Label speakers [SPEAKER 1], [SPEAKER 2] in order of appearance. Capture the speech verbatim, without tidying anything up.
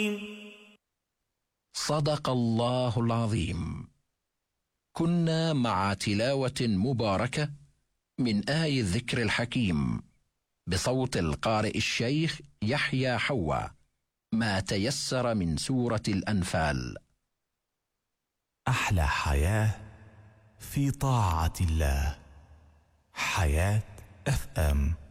[SPEAKER 1] صدق الله العظيم. كنا مع تلاوة مباركة من آي الذكر الحكيم بصوت القارئ الشيخ يحيى حوا، ما تيسر من سورة الأنفال.
[SPEAKER 2] أحلى حياة في طاعة الله. حياة اف ام.